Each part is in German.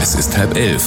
Es ist 10:30.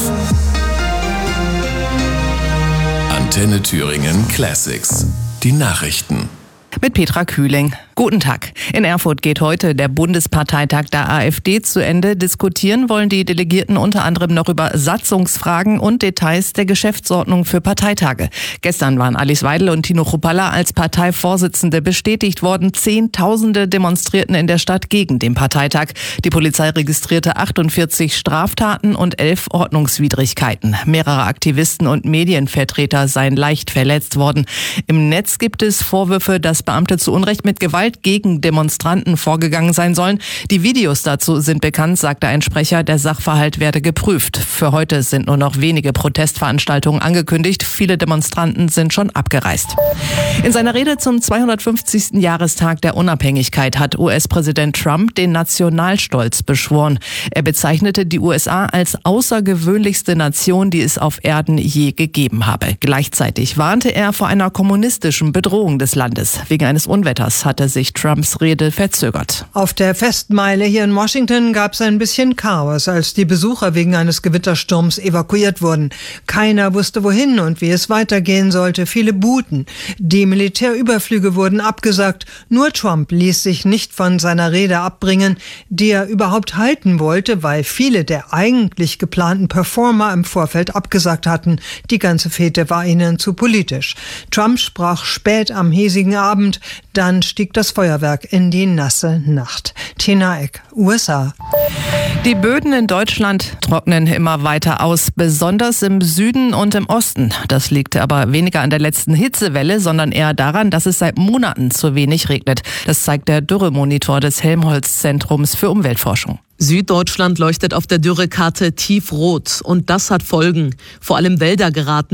Antenne Thüringen Classics. Die Nachrichten. Mit Petra Kühling. Guten Tag. In Erfurt geht heute der Bundesparteitag der AfD zu Ende. Diskutieren wollen die Delegierten unter anderem noch über Satzungsfragen und Details der Geschäftsordnung für Parteitage. Gestern waren Alice Weidel und Tino Chrupalla als Parteivorsitzende bestätigt worden. Zehntausende demonstrierten in der Stadt gegen den Parteitag. Die Polizei registrierte 48 Straftaten und 11 Ordnungswidrigkeiten. Mehrere Aktivisten und Medienvertreter seien leicht verletzt worden. Im Netz gibt es Vorwürfe, dass Beamte zu Unrecht mit Gewalt gegen Demonstranten vorgegangen sein sollen. Die Videos dazu sind bekannt, sagte ein Sprecher. Der Sachverhalt werde geprüft. Für heute sind nur noch wenige Protestveranstaltungen angekündigt. Viele Demonstranten sind schon abgereist. In seiner Rede zum 250. Jahrestag der Unabhängigkeit hat US-Präsident Trump den Nationalstolz beschworen. Er bezeichnete die USA als außergewöhnlichste Nation, die es auf Erden je gegeben habe. Gleichzeitig warnte er vor einer kommunistischen Bedrohung des Landes. Wegen eines Unwetters hatte sich Trumps Rede verzögert. Auf der Festmeile hier in Washington gab es ein bisschen Chaos, als die Besucher wegen eines Gewittersturms evakuiert wurden. Keiner wusste wohin und wie es weitergehen sollte. Viele buhten. Die Militärüberflüge wurden abgesagt. Nur Trump ließ sich nicht von seiner Rede abbringen, die er überhaupt halten wollte, weil viele der eigentlich geplanten Performer im Vorfeld abgesagt hatten. Die ganze Fete war ihnen zu politisch. Trump sprach spät am hiesigen Abend, dann stieg das Feuerwerk in die nasse Nacht. Tina Eck, USA. Die Böden in Deutschland trocknen immer weiter aus, besonders im Süden und im Osten. Das liegt aber weniger an der letzten Hitzewelle, sondern eher daran, dass es seit Monaten zu wenig regnet. Das zeigt der Dürremonitor des Helmholtz-Zentrums für Umweltforschung. Süddeutschland leuchtet auf der Dürrekarte tiefrot und das hat Folgen. Vor allem Wälder geraten